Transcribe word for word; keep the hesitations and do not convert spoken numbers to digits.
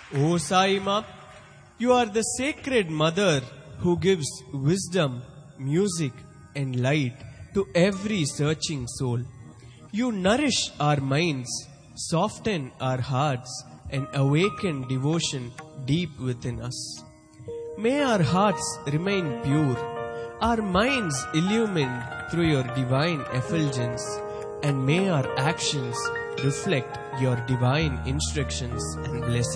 O Sai Ma, you are the sacred mother who gives wisdom, music and light to every searching soul. You nourish our minds, soften our hearts and awaken devotion deep within us. May our hearts remain pure, our minds illumined through your divine effulgence, and may our actions reflect your divine instructions and blessings.